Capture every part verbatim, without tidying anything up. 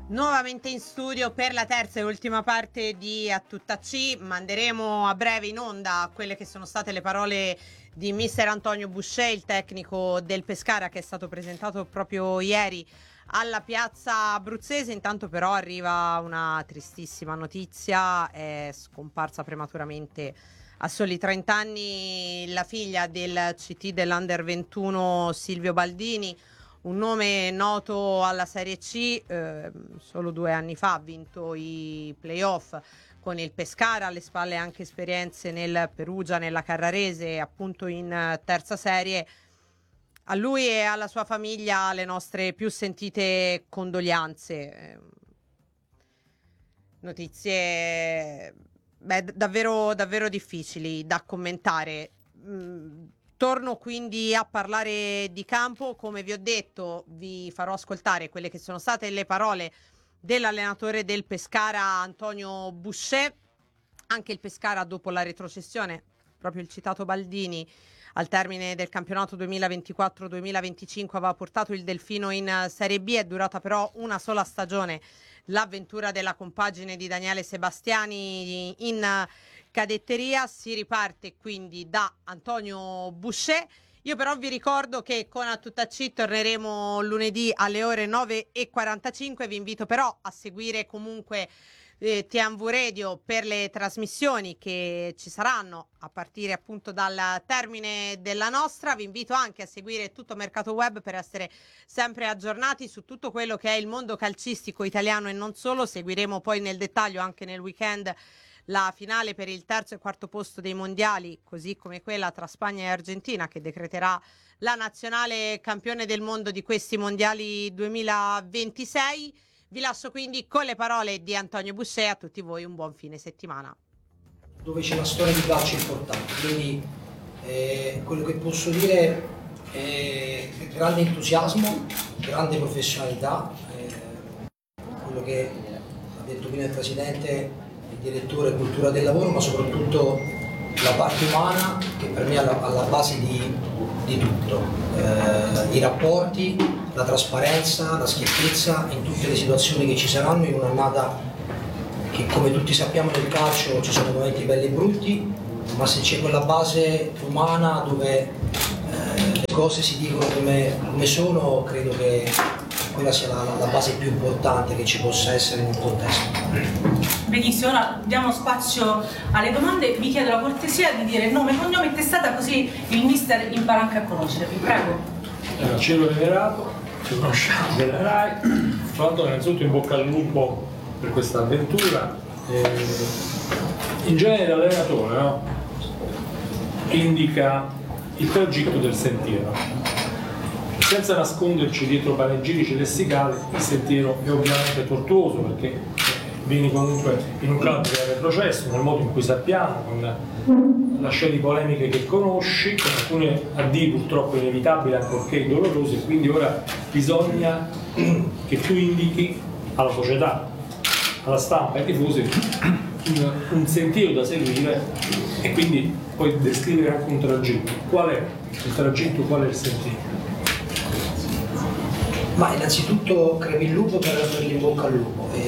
Nuovamente in studio per la terza e ultima parte di A Tutta C. Manderemo a breve in onda quelle che sono state le parole di mister Antonio Boucher, il tecnico del Pescara, che è stato presentato proprio ieri alla piazza abruzzese. Intanto però arriva una tristissima notizia: è scomparsa prematuramente a soli trenta anni la figlia del C T dell'Under ventuno Silvio Baldini, un nome noto alla Serie C. Eh, solo due anni fa ha vinto i playoff con il Pescara, alle spalle anche esperienze nel Perugia, nella Carrarese, appunto in terza serie. A lui e alla sua famiglia le nostre più sentite condoglianze. Notizie beh, davvero, davvero difficili da commentare. Mm. Torno quindi a parlare di campo. Come vi ho detto, vi farò ascoltare quelle che sono state le parole dell'allenatore del Pescara, Antonio Boucher. Anche il Pescara, dopo la retrocessione, proprio il citato Baldini, al termine del campionato duemilaventiquattro duemilaventicinque aveva portato il Delfino in Serie B. È durata però una sola stagione l'avventura della compagine di Daniele Sebastiani in cadetteria. Si riparte quindi da Antonio Boucher. Io però vi ricordo che con A Tutta C torneremo lunedì alle ore nove e quarantacinque. Vi invito però a seguire comunque eh, T M V Radio per le trasmissioni che ci saranno a partire appunto dal termine della nostra. Vi invito anche a seguire Tutto Mercato Web per essere sempre aggiornati su tutto quello che è il mondo calcistico italiano e non solo. Seguiremo poi nel dettaglio anche nel weekend la finale per il terzo e quarto posto dei mondiali, così come quella tra Spagna e Argentina, che decreterà la nazionale campione del mondo di questi mondiali duemilaventisei. Vi lascio quindi con le parole di Antonio Boucher. A tutti voi un buon fine settimana. Dove c'è una storia di calcio importante, quindi eh, quello che posso dire è grande entusiasmo, grande professionalità, eh, quello che ha detto prima il Presidente, il direttore cultura del lavoro, ma soprattutto la parte umana che per me è alla, alla base di, di tutto, eh, i rapporti, la trasparenza, la schiettezza in tutte le situazioni che ci saranno in un'annata che, come tutti sappiamo nel calcio, ci sono momenti belli e brutti, ma se c'è quella base umana dove eh, le cose si dicono come, come sono, credo che quella sia la, la base più importante che ci possa essere in un contesto. Benissimo, ora diamo spazio alle domande. Vi chiedo la cortesia di dire nome, cognome e testata, così il mister impara anche a conoscervi. Prego. Allora, Cielo Venerato, ci conosciamo della RAI. Tra l'altro, innanzitutto in bocca al lupo per questa avventura. Eh, in genere l'allenatore, no? Indica il tragitto del sentiero. Senza nasconderci dietro panegirici lessicali, il sentiero è ovviamente tortuoso perché vieni comunque in un campo che è retrocesso, nel modo in cui sappiamo, con lasciate di polemiche che conosci, con alcune addii purtroppo inevitabili ancorché dolorose, e quindi ora bisogna che tu indichi alla società, alla stampa, ai tifosi un, un sentiero da seguire e quindi puoi descrivere anche un tragitto. Qual è il tragitto, qual è il sentiero? Ma innanzitutto crepi il lupo per dargli in bocca al lupo. E,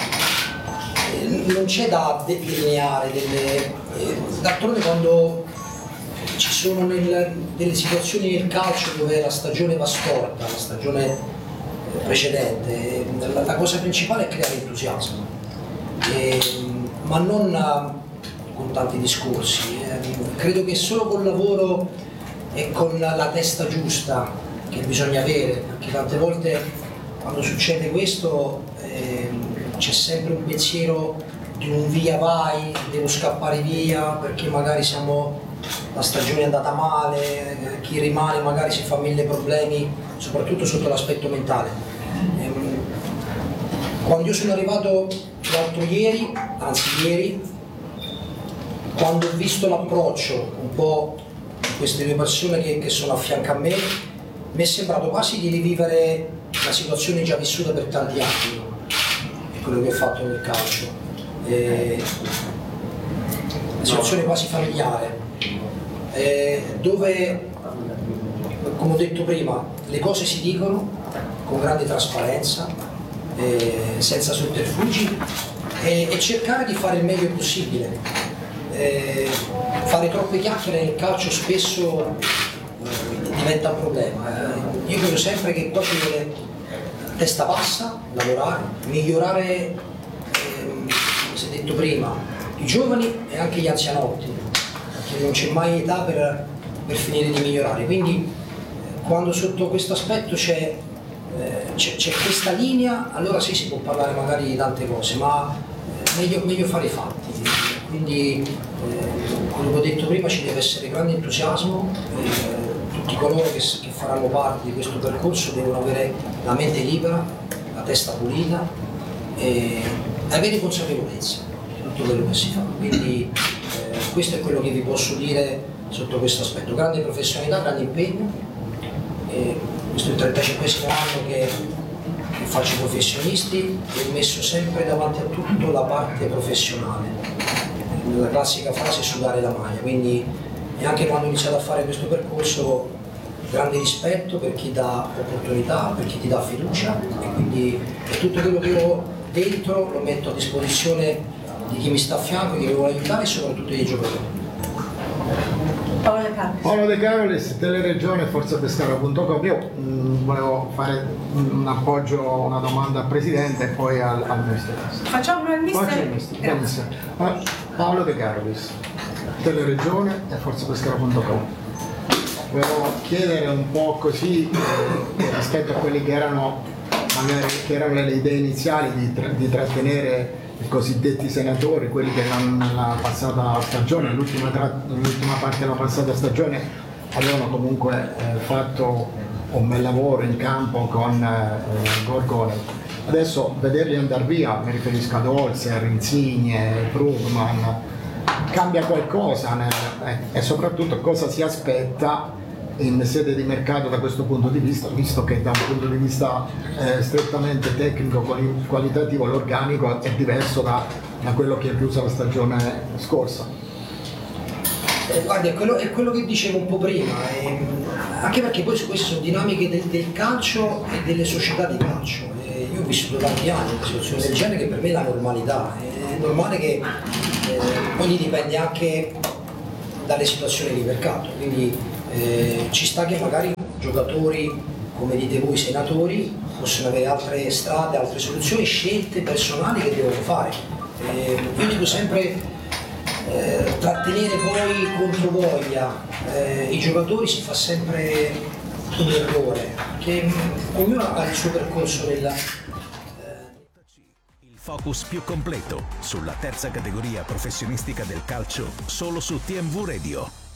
e non c'è da delineare delle. Eh, d'altronde quando ci sono nel, delle situazioni nel calcio dove la stagione va storta, la stagione precedente, la, la cosa principale è creare entusiasmo, e, ma non con tanti discorsi. Eh, credo che solo col lavoro e con la testa giusta che bisogna avere, perché tante volte quando succede questo eh, c'è sempre un pensiero di un via vai, devo scappare via perché magari siamo, la stagione è andata male, chi rimane magari si fa mille problemi, soprattutto sotto l'aspetto mentale. Eh, quando io sono arrivato l'altro ieri, anzi ieri, quando ho visto l'approccio un po' di queste due persone che, che sono a fianco a me, mi è sembrato quasi di rivivere una situazione già vissuta per tanti anni, è quello che ho fatto nel calcio, eh, una situazione quasi familiare, eh, dove, come ho detto prima, le cose si dicono con grande trasparenza, eh, senza sotterfugi e, e cercare di fare il meglio possibile. Eh, fare troppe chiacchiere nel calcio spesso eh, diventa un problema. Eh, io credo sempre che poi ci vuole testa bassa, lavorare, migliorare, eh, come si è detto prima, i giovani e anche gli anzianotti, perché non c'è mai età per, per finire di migliorare. Quindi quando sotto questo aspetto c'è, eh, c'è, c'è questa linea, allora sì, si può parlare magari di tante cose, ma eh, meglio, meglio fare i fatti. Quindi, eh, come ho detto prima, ci deve essere grande entusiasmo, eh, tutti coloro che, che faranno parte di questo percorso devono avere la mente libera, la testa pulita e avere consapevolezza di tutto quello che si fa. Quindi eh, questo è quello che vi posso dire sotto questo aspetto. Grande professionalità, grande impegno. Eh, questo è il trentacinquesimo anno che, che faccio professionisti e ho messo sempre davanti a tutto la parte professionale. La classica frase sudare la maglia, quindi e anche quando ho iniziato a fare questo percorso grande rispetto per chi dà opportunità, per chi ti dà fiducia e quindi tutto quello che ho dentro lo metto a disposizione di chi mi sta a fianco, chi mi vuole aiutare e soprattutto dei giocatori. Paolo De Carolis. Paolo De Carolis, Teleregione, forzapescara punto com. Io mh, volevo fare un appoggio, una domanda al Presidente e poi al, al Mister. Facciamo il Mister? Faccio il Mister. Grazie. Ah, Paolo De Carolis, Teleregione e forzapescara punto com. Volevo chiedere un po' così eh, rispetto a quelli che erano magari che erano le idee iniziali di, tra, di trattenere i cosiddetti senatori, quelli che nella passata stagione, l'ultima, tra, l'ultima parte della passata stagione avevano comunque eh, fatto un bel lavoro in campo con eh, Gorgone. Adesso vederli andare via, mi riferisco ad Holzer, Insigne, Brugman, cambia qualcosa nel, eh, e soprattutto cosa si aspetta in sede di mercato da questo punto di vista, visto che da un punto di vista eh, strettamente tecnico qualitativo l'organico è diverso da, da quello che è chiusa la stagione scorsa. Eh, guardi, è quello, è quello che dicevo un po' prima, eh, anche perché poi queste sono dinamiche del, del calcio e delle società di calcio. Eh, io ho vissuto tanti anni in una situazione del genere che per me è la normalità, è normale che eh, poi dipende anche dalle situazioni di mercato, quindi Eh, ci sta che magari giocatori, come dite voi senatori, possono avere altre strade, altre soluzioni, scelte personali che devono fare. Eh, io dico sempre eh, trattenere poi contro voglia eh, i giocatori si fa sempre un errore, che mh, ognuno ha il suo percorso nella... Il focus più completo sulla terza categoria professionistica del calcio solo su T M V Radio.